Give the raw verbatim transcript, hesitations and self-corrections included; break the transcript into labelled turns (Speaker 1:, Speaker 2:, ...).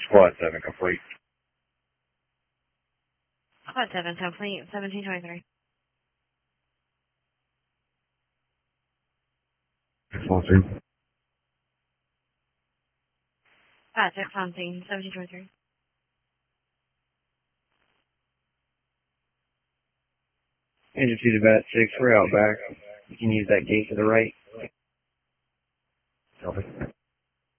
Speaker 1: Squad seven complete.
Speaker 2: Squad seven complete, seventeen twenty-three.
Speaker 1: six one two.
Speaker 2: Squad six on scene, seventeen twenty-three.
Speaker 1: Engine two to bat six, we're out back. You can use that gate to the right.